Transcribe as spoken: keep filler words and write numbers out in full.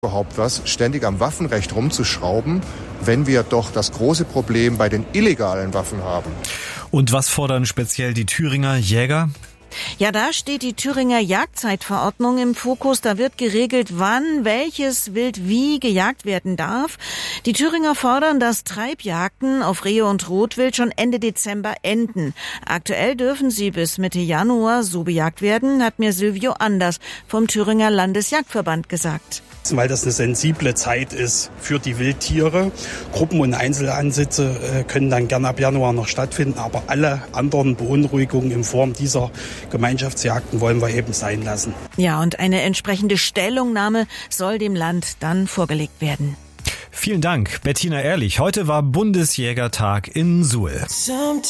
überhaupt was, ständig am Waffenrecht rumzuschrauben, wenn wir doch das große Problem bei den illegalen Waffen haben. Und was fordern speziell die Thüringer Jäger? Ja, da steht die Thüringer Jagdzeitverordnung im Fokus. Da wird geregelt, wann welches Wild wie gejagt werden darf. Die Thüringer fordern, dass Treibjagden auf Rehe und Rotwild schon Ende Dezember enden. Aktuell dürfen sie bis Mitte Januar so bejagt werden, hat mir Silvio Anders vom Thüringer Landesjagdverband gesagt. Weil das eine sensible Zeit ist für die Wildtiere. Gruppen- und Einzelansätze können dann gern ab Januar noch stattfinden, aber alle anderen Beunruhigungen in Form dieser Gemeinschaftsjagden wollen wir eben sein lassen. Ja, und eine entsprechende Stellungnahme soll dem Land dann vorgelegt werden. Vielen Dank, Bettina Ehrlich. Heute war Bundesjägertag in Suhl.